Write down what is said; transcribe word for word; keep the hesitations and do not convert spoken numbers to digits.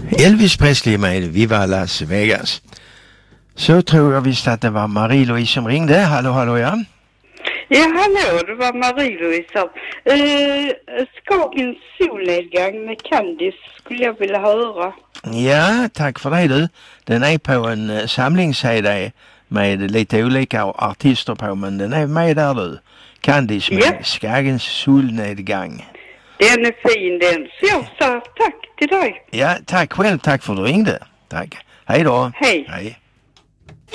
Elvis Presley med Viva Las Vegas. Så tror jag visst att det var Marie-Louise som ringde. Hallå, hallå, ja. Ja, hallå, det var Marie-Louise. Uh, Skagens solnedgång med Candice skulle jag vilja höra. Ja, tack för det du. Den är på en uh, samlings-C D med lite olika artister på, men den är med där du. Candice med ja. Skagens solnedgång. Den är fin den. Så jag sa tack till dig. Ja, tack själv. Tack för att du ringde. Tack. Hej då. Hej. Hej.